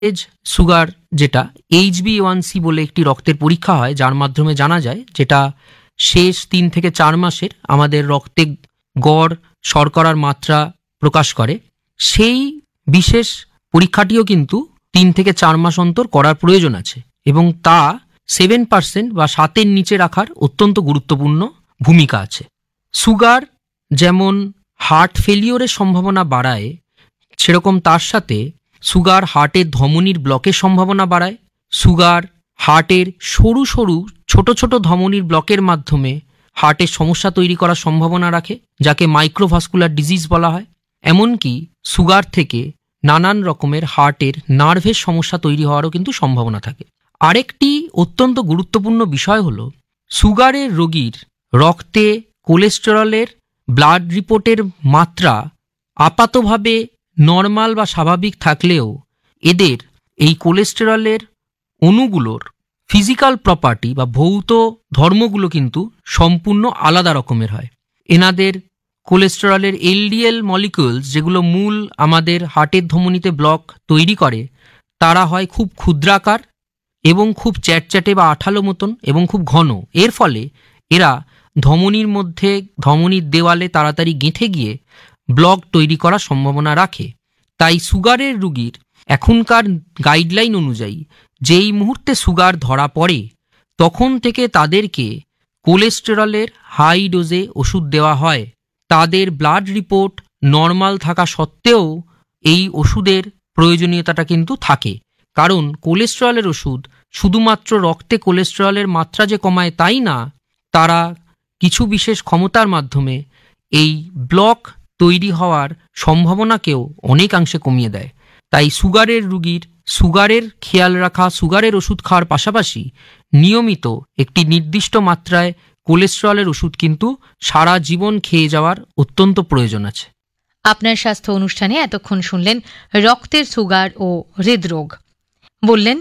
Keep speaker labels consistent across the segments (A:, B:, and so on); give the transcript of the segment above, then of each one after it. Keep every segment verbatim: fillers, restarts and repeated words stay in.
A: Age sugar যেটা H B one C বলে একটি রক্তের পরীক্ষা হয়, যার মাধ্যমে জানা যায়, যেটা শেষ তিন থেকে চার মাসের আমাদের রক্তে গড় শর্করার মাত্রা প্রকাশ করে। সেই বিশেষ পরীক্ষাটিও কিন্তু তিন থেকে চার মাস অন্তর করার প্রয়োজন আছে, এবং তা সেভেন পার্সেন্ট বা সাতের নিচে রাখার অত্যন্ত গুরুত্বপূর্ণ ভূমিকা আছে। সুগার যেমন হার্ট ফেলিওরের সম্ভাবনা বাড়ায়, সেরকম তার সাথে সুগার হার্টের ধমনির ব্লকের সম্ভাবনা বাড়ায়। সুগার হার্টের সরু সরু ছোট ছোট ধমনির ব্লকের মাধ্যমে হার্টের সমস্যা তৈরি করার সম্ভাবনা রাখে, যাকে মাইক্রোভাস্কুলার ডিজিজ বলা হয়। এমনকি সুগার থেকে নানান রকমের হার্টের নার্ভের সমস্যা তৈরি হওয়ারও কিন্তু সম্ভাবনা থাকে। আরেকটি অত্যন্ত গুরুত্বপূর্ণ বিষয় হলো, সুগারের রোগীর রক্তে কোলেস্টেরলের ব্লাড রিপোর্টের মাত্রা আপাতভাবে নর্মাল বা স্বাভাবিক থাকলেও এদের এই কোলেস্টেরলের অণুগুলোর ফিজিক্যাল প্রপার্টি বা ভৌত ধর্মগুলো কিন্তু সম্পূর্ণ আলাদা রকমের হয়। এনাদের কোলেস্টেরলের এলডিএল মলিকিউলস, যেগুলো মূল আমাদের হার্টের ধমনীতে ব্লক তৈরি করে, তারা হয় খুব ক্ষুদ্রাকার এবং খুব চ্যাটচ্যাটে বা আঠালো মতন এবং খুব ঘন। এর ফলে এরা ধমনীর মধ্যে ধমনীর দেওয়ালে তাড়াতাড়ি গেঁথে গিয়ে ব্লক তৈরি করার সম্ভাবনা রাখে। তাই সুগারের রুগীর এখনকার গাইডলাইন অনুযায়ী যেই মুহূর্তে সুগার ধরা পড়ে, তখন থেকে তাদেরকে কোলেস্টেরলের হাই ডোজে ওষুধ দেওয়া হয়। তাদের ব্লাড রিপোর্ট নর্মাল থাকা সত্ত্বেও এই ওষুধের প্রয়োজনীয়তাটা কিন্তু থাকে, কারণ কোলেস্টেরলের ওষুধ শুধুমাত্র রক্তে কোলেস্টেরলের মাত্রা যে কমায় তাই না, তারা কিছু বিশেষ ক্ষমতার মাধ্যমে এই ব্লক তৈরি হওয়ার সম্ভাবনাকেও অনেকাংশে কমিয়ে দেয়। তাই সুগারের রুগীর সুগারের খেয়াল রাখা, সুগারের ওষুধ খাওয়ার পাশাপাশি নিয়মিত একটি নির্দিষ্ট মাত্রায় কোলেস্টেরলের ওষুধ কিন্তু সারা জীবন খেয়ে যাওয়ার অত্যন্ত প্রয়োজন আছে।
B: আপনার স্বাস্থ্য অনুষ্ঠানে এতক্ষণ শুনলেন রক্তের সুগার ও হৃদরোগ। বললেন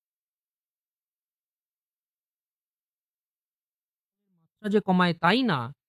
A: যে কমায় তাই না,